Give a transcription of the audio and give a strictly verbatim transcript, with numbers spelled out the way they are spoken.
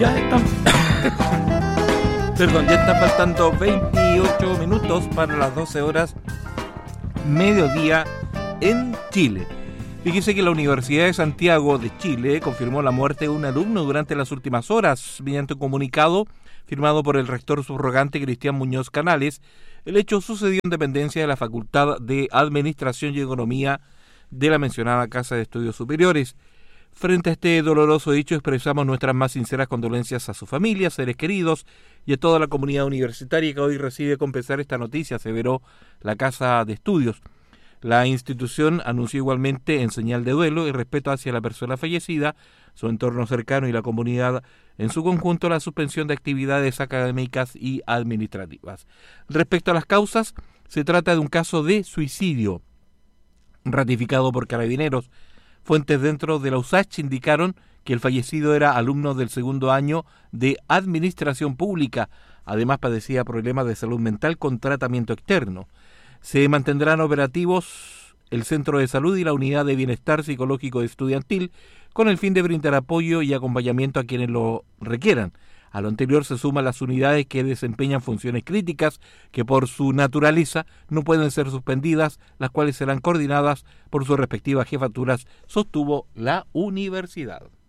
Ya están, perdón, ya están faltando veintiocho minutos para las doce horas mediodía en Chile. Fíjese que la Universidad de Santiago de Chile confirmó la muerte de un alumno durante las últimas horas. Mediante un comunicado firmado por el rector subrogante Cristian Muñoz Canales, el hecho sucedió en dependencia de la Facultad de Administración y Economía de la mencionada Casa de Estudios Superiores. Frente a este doloroso hecho, expresamos nuestras más sinceras condolencias a su familia, seres queridos y a toda la comunidad universitaria que hoy recibe con pesar esta noticia, aseveró la Casa de Estudios. La institución anunció igualmente, en señal de duelo y respeto hacia la persona fallecida, su entorno cercano y la comunidad en su conjunto, la suspensión de actividades académicas y administrativas. Respecto a las causas, se trata de un caso de suicidio, ratificado por Carabineros. Fuentes dentro de la U S A C indicaron que el fallecido era alumno del segundo año de Administración Pública. Además, padecía problemas de salud mental con tratamiento externo. Se mantendrán operativos el Centro de Salud y la Unidad de Bienestar Psicológico Estudiantil con el fin de brindar apoyo y acompañamiento a quienes lo requieran. A lo anterior se suman las unidades que desempeñan funciones críticas que por su naturaleza no pueden ser suspendidas, las cuales serán coordinadas por sus respectivas jefaturas, sostuvo la universidad.